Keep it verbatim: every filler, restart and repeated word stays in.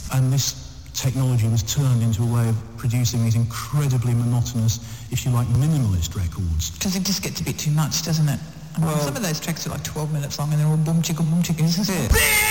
and this technology was turned into a way of producing these incredibly monotonous, if you like, minimalist records. Because it just gets a bit too much, doesn't it? I mean, Well, some of those tracks are like twelve minutes long and they're all boom chicka boom chicka.